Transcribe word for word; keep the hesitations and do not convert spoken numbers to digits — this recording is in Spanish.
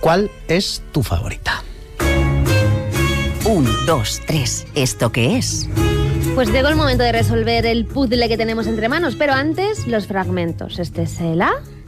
¿Cuál es tu favorita? Un, dos, tres. ¿Esto qué es? Pues llegó el momento de resolver el puzzle que tenemos entre manos, pero antes los fragmentos. Este es el A.